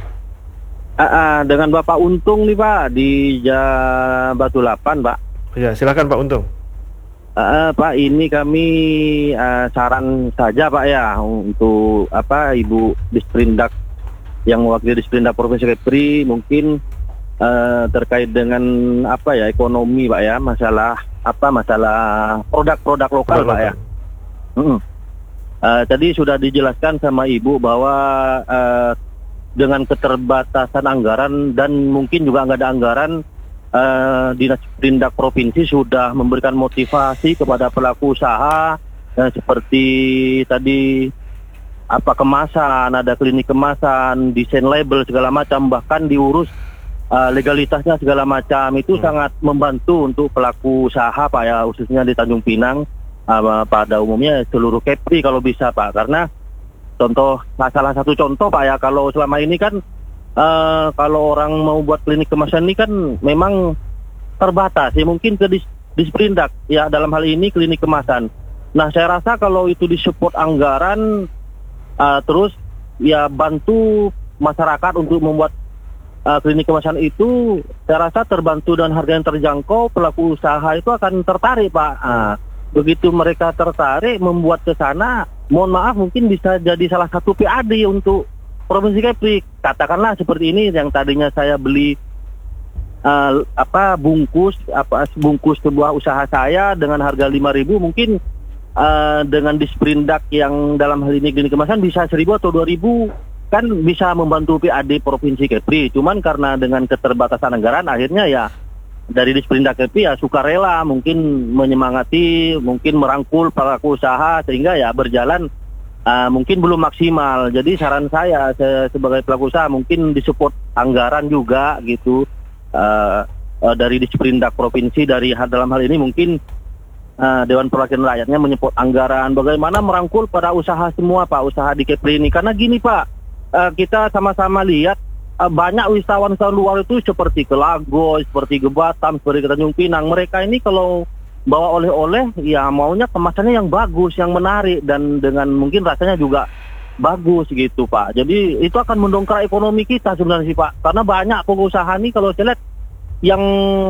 Uh, uh, dengan Bapak Untung nih Pak, di ja- Batu Lapan Pak. Ya, silakan Pak Untung. Uh, Pak, ini kami uh, saran saja Pak ya untuk apa Ibu Disperindak yang wakil Disperindak Provinsi Kepri, mungkin uh, terkait dengan apa ya ekonomi Pak ya, masalah apa masalah produk-produk lokal Pak ya. Hmm. Uh, tadi sudah dijelaskan sama Ibu bahwa uh, dengan keterbatasan anggaran dan mungkin juga nggak ada anggaran, Uh, Dinas Perindak Provinsi sudah memberikan motivasi kepada pelaku usaha uh, seperti tadi apa kemasan, ada klinik kemasan, desain label segala macam, bahkan diurus uh, legalitasnya segala macam. Itu hmm. sangat membantu untuk pelaku usaha Pak ya, khususnya di Tanjung Pinang, uh, pada umumnya seluruh Kepri kalau bisa Pak. Karena contoh, salah satu contoh Pak ya, kalau selama ini kan Uh, kalau orang mau buat klinik kemasan ini kan memang terbatas ya, mungkin ke dis, Disperindak ya dalam hal ini klinik kemasan. Nah, saya rasa kalau itu disupport anggaran, uh, terus ya bantu masyarakat untuk membuat uh, klinik kemasan itu, saya rasa terbantu dan harga yang terjangkau, pelaku usaha itu akan tertarik Pak. Uh, begitu mereka tertarik membuat ke sana, mohon maaf mungkin bisa jadi salah satu P A D untuk Provinsi Kepri. Katakanlah seperti ini, yang tadinya saya beli uh, apa bungkus apa bungkus sebuah usaha saya dengan harga lima ribu, mungkin uh, dengan Disperindak yang dalam hal ini klinik kemasan bisa seribu atau dua ribu, kan bisa membantu P A D Provinsi Kepri. Cuman karena dengan keterbatasan anggaran, akhirnya ya dari Disperindak Kepri ya sukarela mungkin menyemangati, mungkin merangkul pelaku usaha sehingga ya berjalan. Uh, mungkin belum maksimal. Jadi saran saya se- sebagai pelaku usaha mungkin disupport anggaran juga gitu, uh, uh, dari Disperindak Provinsi, dari dalam hal ini mungkin uh, Dewan Perwakilan Rakyatnya menyupport anggaran. Bagaimana merangkul pada usaha semua Pak, usaha di Kepri ini. Karena gini Pak, uh, kita sama-sama lihat uh, banyak wisatawan-wisatawan luar itu seperti ke Lagos, seperti ke Batam, seperti ke Tanjung Pinang. Mereka ini kalau bawa oleh-oleh ya maunya kemasannya yang bagus, yang menarik, dan dengan mungkin rasanya juga bagus gitu Pak. Jadi itu akan mendongkrak ekonomi kita sebenarnya sih Pak. Karena banyak pengusaha nih kalau saya lihat yang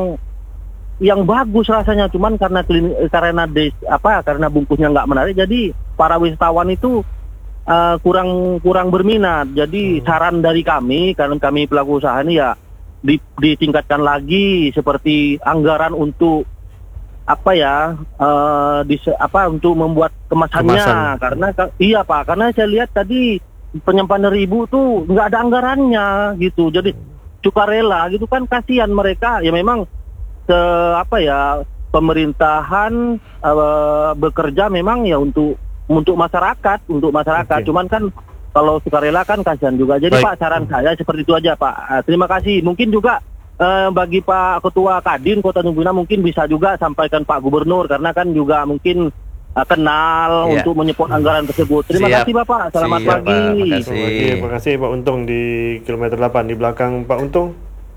yang bagus rasanya, cuman karena karena des, apa karena bungkusnya nggak menarik, jadi para wisatawan itu uh, kurang kurang berminat. Jadi hmm. saran dari kami, karena kami pelaku usaha ini ya di, ditingkatkan lagi seperti anggaran untuk apa ya uh, di, apa untuk membuat kemasannya. Kemasan. Karena iya Pak, karena saya lihat tadi penyampaian dari Ibu tuh nggak ada anggarannya gitu, jadi sukarela gitu kan, kasihan mereka ya. Memang se apa ya pemerintahan uh, bekerja memang ya untuk untuk masyarakat untuk masyarakat okay. Cuman kan kalau sukarela kan kasihan juga. Jadi Baik. Pak, saran saya seperti itu aja Pak. Uh, terima kasih. Mungkin juga Uh, bagi Pak Ketua Kadin Kota Tanjung Pinang mungkin bisa juga sampaikan Pak Gubernur, karena kan juga mungkin uh, kenal yeah. untuk menyupport anggaran tersebut. Terima Siap. kasih Bapak, selamat Siap, pagi. Pak. Terima kasih. Terima kasih Pak Untung di kilometer delapan di belakang Pak Untung.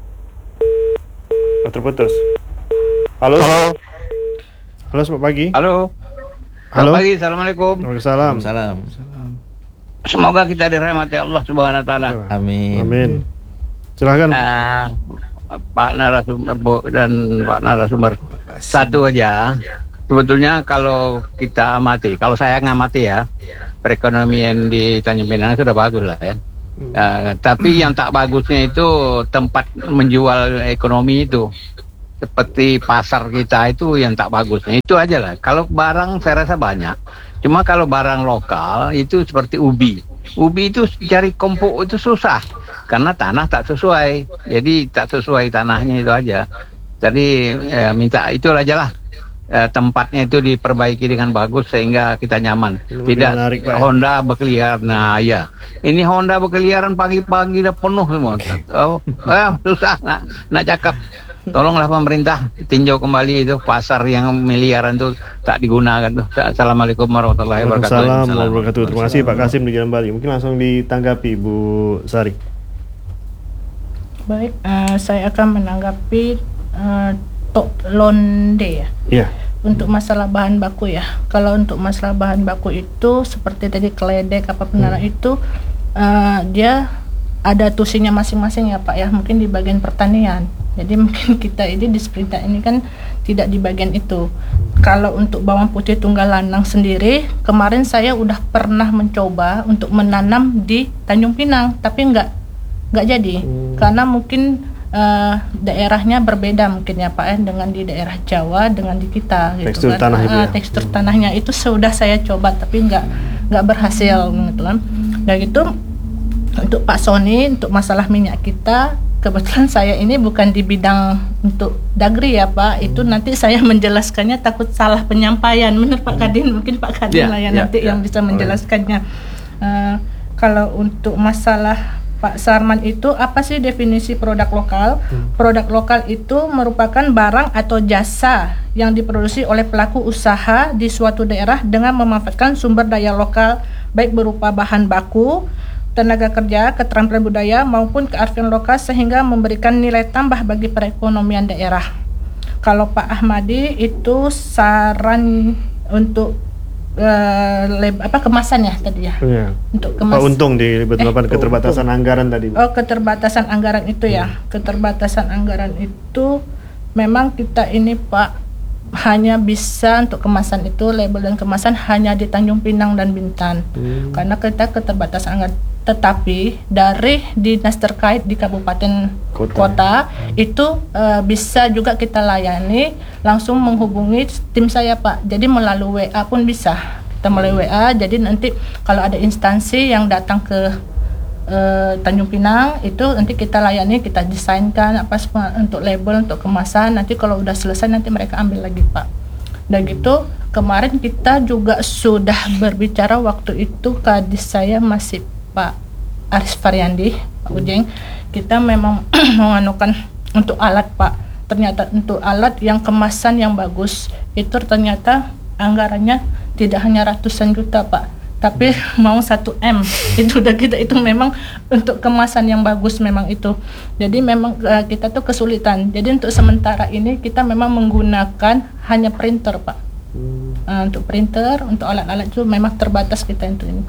Oh, terputus. Halo. Halo. Halo, selamat pagi. Halo. Halo. Selamat pagi, assalamualaikum. Waalaikumsalam. Salam. Semoga kita dirahmati Allah Subhanahu Wa Taala. Amin. Amin. Silakan. Uh, Pak narasumber Bu, dan Pak narasumber, satu aja. Sebetulnya kalau kita amati, kalau saya ngamati ya, perekonomian di Tanjung Pinang sudah bagus lah ya. Uh, tapi yang tak bagusnya itu tempat menjual ekonomi itu, seperti pasar kita itu yang tak bagusnya. Itu aja lah. Kalau barang saya rasa banyak. Cuma kalau barang lokal itu seperti ubi. Ubi itu cari kompok itu susah. karena tanah tak sesuai. Jadi tak sesuai tanahnya itu aja. Jadi eh, minta itu aja lah. Eh, tempatnya itu diperbaiki dengan bagus sehingga kita nyaman. Lebih Tidak menarik, Pak. Honda berkeliaran. Nah, ya. Ini Honda berkeliaran pagi-pagi udah penuh semua. Oh, eh, susah nak nak cakap. Tolonglah pemerintah tinjau kembali itu pasar yang miliaran itu tak digunakan tuh. Assalamualaikum warahmatullahi wabarakatuh. Waalaikumsalam warahmatullahi wabarakatuh. Terima kasih Pak Kasim di Jalan Bali. Mungkin langsung ditanggapi Bu Sari. Baik, uh, saya akan menanggapi uh, Tok Londe ya. Iya. Untuk masalah bahan baku ya. Kalau untuk masalah bahan baku itu seperti tadi keledek apa penara hmm. itu uh, dia ada tusinya masing-masing ya Pak ya. Mungkin di bagian pertanian. Jadi mungkin kita ini di Sprinta ini kan tidak di bagian itu. Kalau untuk bawang putih tunggal lanang sendiri, kemarin saya udah pernah mencoba untuk menanam di Tanjung Pinang, tapi nggak nggak jadi hmm. karena mungkin Uh, daerahnya berbeda mungkin ya Pak ya, dengan di daerah Jawa dengan di kita gitu tekstur kan. tanah itu ya? uh, tekstur tanahnya itu sudah saya coba tapi nggak nggak berhasil gitu kan. Dan gitu untuk Pak Sony untuk masalah minyak kita, kebetulan saya ini bukan di bidang untuk dagri ya Pak, itu nanti saya menjelaskannya takut salah penyampaian. Benar Pak Kadin, mungkin Pak Kadin yeah, lah yang yeah, nanti yeah. yang bisa menjelaskannya. Uh, kalau untuk masalah Pak Sarman itu apa sih definisi produk lokal? Hmm. Produk lokal itu merupakan barang atau jasa yang diproduksi oleh pelaku usaha di suatu daerah dengan memanfaatkan sumber daya lokal baik berupa bahan baku, tenaga kerja, keterampilan budaya maupun kearifan lokal sehingga memberikan nilai tambah bagi perekonomian daerah. Kalau Pak Ahmadi itu saran untuk Uh, leb, apa kemasan ya tadi ya? Iya. Untuk kemas. Pak Untung di Libet-Lapan eh, keterbatasan untung. anggaran tadi. Oh, keterbatasan anggaran itu ya. Hmm. Keterbatasan anggaran itu memang kita ini Pak hanya bisa untuk kemasan itu label dan kemasan hanya di Tanjung Pinang dan Bintan. Hmm. Karena kita keterbatasan anggaran. Tetapi dari dinas terkait di kabupaten kota, kota itu uh, bisa juga kita layani langsung menghubungi tim saya Pak. Jadi melalui W A pun bisa. Kita melalui W A. Jadi nanti kalau ada instansi yang datang ke uh, Tanjung Pinang itu nanti kita layani, kita desainkan apa untuk label, untuk kemasan. Nanti kalau udah selesai nanti mereka ambil lagi Pak. Dan gitu kemarin kita juga sudah berbicara waktu itu kadis saya masih Pak Aris Faryandi, Pak Ujeng, kita memang menganukan untuk alat Pak. Ternyata untuk alat yang kemasan yang bagus itu ternyata anggarannya tidak hanya ratusan juta Pak, tapi mau satu M. Itu udah kita itu memang untuk kemasan yang bagus memang itu. Jadi memang uh, kita tuh kesulitan. Jadi untuk sementara ini kita memang menggunakan hanya printer Pak. Uh, untuk printer, untuk alat-alat itu memang terbatas kita itu ini.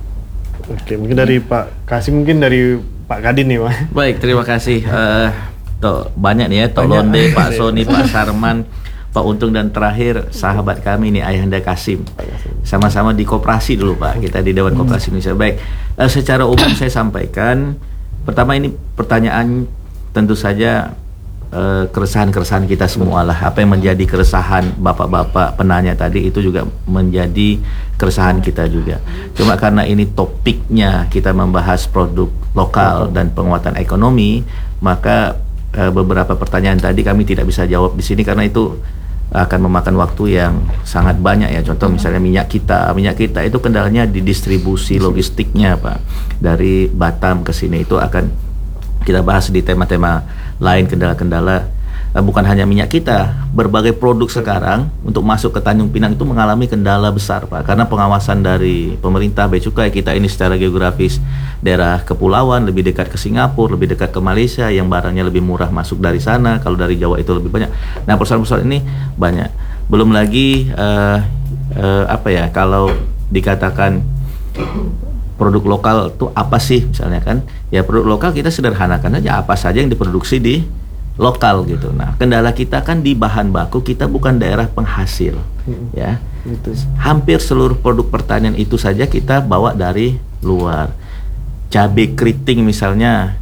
Oke, mungkin dari Pak Kasim, mungkin dari Pak Kadin nih Pak. Baik, terima kasih. Uh, toh, banyak nih ya, Tok Londe, Pak Sony, Pak Sarman, Pak Untung, dan terakhir sahabat kami nih Ayahanda Kasim. Sama-sama di koperasi dulu Pak, kita di Dewan Koperasi Indonesia. Baik, uh, secara umum saya sampaikan, pertama ini pertanyaan tentu saja uh, keresahan-keresahan kita semua lah. Apa yang menjadi keresahan bapak-bapak penanya tadi itu juga menjadi keresahan kita juga. Cuma karena ini topiknya kita membahas produk lokal dan penguatan ekonomi, maka uh, beberapa pertanyaan tadi kami tidak bisa jawab di sini karena itu akan memakan waktu yang sangat banyak ya. Contoh misalnya minyak kita, minyak kita itu kendalanya di distribusi logistiknya Pak. Dari Batam ke sini itu akan kita bahas di tema-tema lain, kendala-kendala. Bukan hanya minyak kita, berbagai produk sekarang untuk masuk ke Tanjung Pinang itu mengalami kendala besar Pak, karena pengawasan dari pemerintah Bea Cukai. Kita ini secara geografis daerah kepulauan, lebih dekat ke Singapura, lebih dekat ke Malaysia, yang barangnya lebih murah masuk dari sana. Kalau dari Jawa itu lebih banyak. Nah, persoalan-persoalan ini banyak. Belum lagi uh, uh, apa ya, kalau dikatakan produk lokal itu apa sih misalnya kan, ya produk lokal kita sederhanakan aja apa saja yang diproduksi di lokal gitu. Nah, kendala kita kan di bahan baku, kita bukan daerah penghasil, hmm. ya. Itu. Hampir seluruh produk pertanian itu saja kita bawa dari luar. Cabai keriting misalnya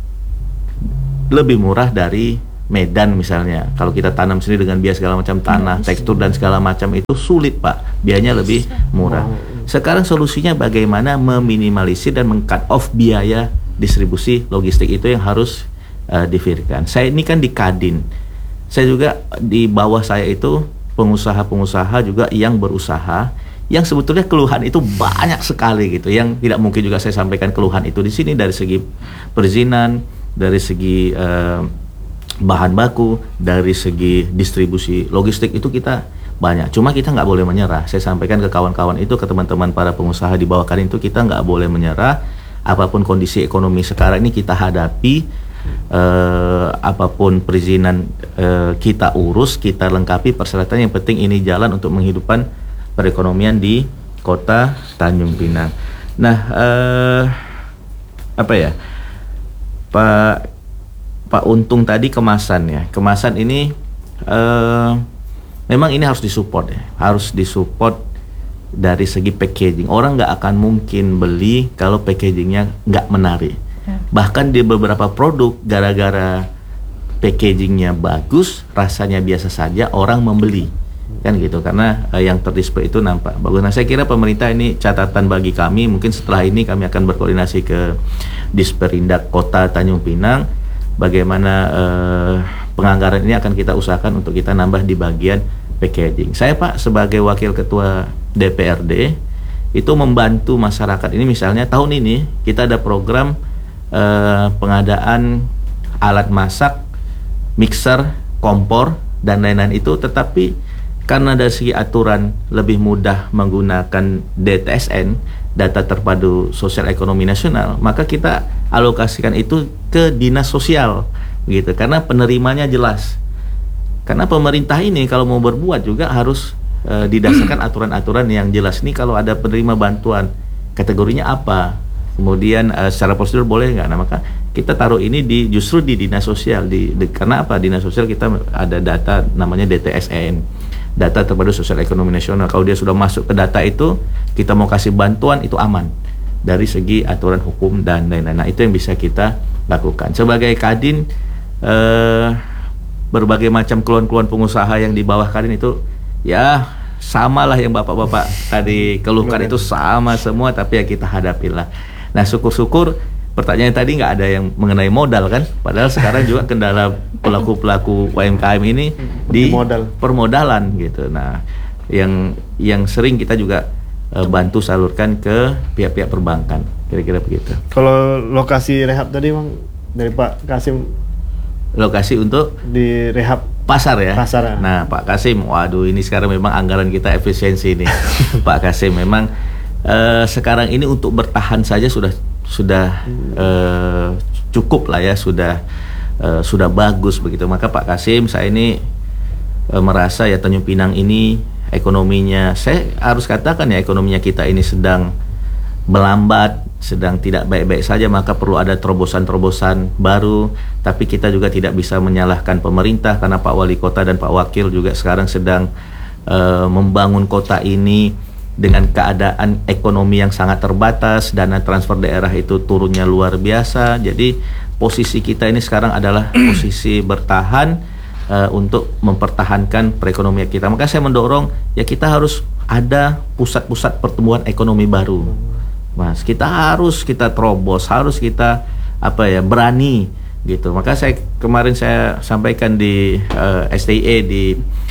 lebih murah dari Medan misalnya. Kalau kita tanam sendiri dengan biaya segala macam tanah, tekstur dan segala macam itu sulit Pak. Biayanya lebih murah. Sekarang solusinya bagaimana meminimalisir dan meng-cut off biaya distribusi logistik itu yang harus uh, difikirkan. Saya ini kan di Kadin, saya juga di bawah saya itu pengusaha-pengusaha juga yang berusaha, yang sebetulnya keluhan itu banyak sekali gitu, yang tidak mungkin juga saya sampaikan keluhan itu di sini dari segi perizinan, dari segi uh, bahan baku, dari segi distribusi logistik itu kita banyak. Cuma kita nggak boleh menyerah. Saya sampaikan ke kawan-kawan itu, ke teman-teman para pengusaha di bawah Kadin itu, kita nggak boleh menyerah. Apapun kondisi ekonomi sekarang ini kita hadapi, eh, apapun perizinan eh, kita urus, kita lengkapi persyaratan. Yang penting ini jalan untuk menghidupkan perekonomian di kota Tanjung Pinang. Nah, eh, apa ya, Pak Pak Untung tadi kemasan ya, kemasan ini eh, memang ini harus disupport ya, harus disupport dari segi packaging. Orang nggak akan mungkin beli kalau packagingnya nggak menarik. Ya. Bahkan di beberapa produk, gara-gara packagingnya bagus, rasanya biasa saja, orang membeli, kan gitu, karena eh, yang terdisplay itu nampak bagus. Nah, saya kira pemerintah ini catatan bagi kami. Mungkin setelah ini kami akan berkoordinasi ke Disperindak Kota Tanjung Pinang, bagaimana eh, penganggaran ini akan kita usahakan untuk kita nambah di bagian packaging. Saya Pak sebagai Wakil Ketua D P R D itu membantu masyarakat ini. Misalnya tahun ini kita ada program eh, pengadaan alat masak, mixer, kompor dan lain-lain itu, tetapi karena dari segi aturan lebih mudah menggunakan D T S N, data terpadu sosial ekonomi nasional, maka kita alokasikan itu ke dinas sosial gitu, karena penerimanya jelas. Karena pemerintah ini kalau mau berbuat juga harus e, didasarkan aturan-aturan yang jelas. Nih kalau ada penerima bantuan, kategorinya apa, kemudian e, secara prosedur boleh nggak? Nah, maka kita taruh ini di justru di dinas sosial, di, di karena apa? Dinas sosial kita ada data namanya D T S N, data terpadu sosial ekonomi nasional. Kalau dia sudah masuk ke data itu, kita mau kasih bantuan itu aman dari segi aturan hukum dan lain-lain. Nah, itu yang bisa kita lakukan. Sebagai Kadin, eh, berbagai macam keluhan-keluhan pengusaha yang di bawah Kadin itu ya samalah yang bapak-bapak tadi keluhkan, itu sama semua, tapi ya kita hadapilah. Nah, syukur-syukur pertanyaan tadi nggak ada yang mengenai modal kan, padahal sekarang juga kendala pelaku-pelaku U M K M ini di modal, permodalan gitu. Nah, yang yang sering kita juga uh, bantu salurkan ke pihak-pihak perbankan, kira-kira begitu. Kalau lokasi rehab tadi Bang dari Pak Kasim, lokasi untuk di rehab pasar ya. Pasar. Nah, Pak Kasim, waduh ini sekarang memang anggaran kita efisiensi nih. Pak Kasim memang uh, sekarang ini untuk bertahan saja sudah sudah uh, cukup lah ya, sudah uh, sudah bagus begitu. Maka Pak Kasim, saya ini uh, merasa ya Tanjung Pinang ini ekonominya, saya harus katakan ya, ekonominya kita ini sedang melambat, sedang tidak baik-baik saja, maka perlu ada terobosan-terobosan baru. Tapi kita juga tidak bisa menyalahkan pemerintah, karena Pak Wali Kota dan Pak Wakil juga sekarang sedang uh, membangun kota ini dengan keadaan ekonomi yang sangat terbatas, dana transfer daerah itu turunnya luar biasa. Jadi posisi kita ini sekarang adalah posisi bertahan uh, untuk mempertahankan perekonomian kita. Maka saya mendorong ya kita harus ada pusat-pusat pertumbuhan ekonomi baru. Mas, kita harus kita terobos, harus kita apa ya berani gitu. Maka saya kemarin saya sampaikan di uh, S T I E di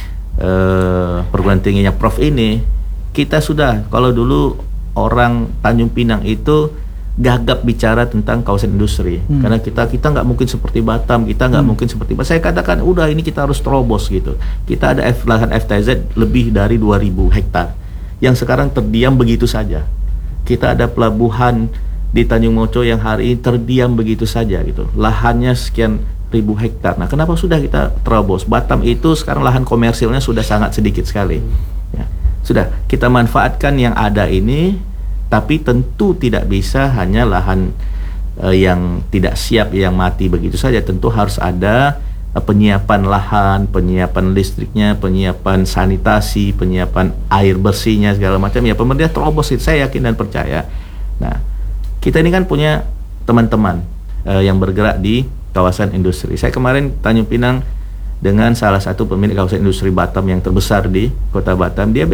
uh, perguruan tingginya Prof ini, kita sudah, kalau dulu orang Tanjung Pinang itu gagap bicara tentang kawasan industri, hmm. karena kita kita nggak mungkin seperti Batam, kita nggak hmm. mungkin seperti Batam. Saya katakan udah ini kita harus terobos gitu. Kita ada F, lahan F T Z lebih dari dua ribu hektar yang sekarang terdiam begitu saja. Kita ada pelabuhan di Tanjung Moco yang hari ini terdiam begitu saja gitu. Lahannya sekian ribu hektar. Nah, kenapa sudah kita terobos? Batam itu sekarang lahan komersilnya sudah sangat sedikit sekali. Ya. Sudah kita manfaatkan yang ada ini, tapi tentu tidak bisa hanya lahan uh, yang tidak siap, yang mati begitu saja. Tentu harus ada uh, penyiapan lahan, penyiapan listriknya, penyiapan sanitasi, penyiapan air bersihnya, segala macam. Ya, pemerintah terobos itu, saya yakin dan percaya. Nah, kita ini kan punya teman-teman uh, yang bergerak di kawasan industri. Saya kemarin Tanjung Pinang dengan salah satu pemilik kawasan industri Batam yang terbesar di kota Batam, dia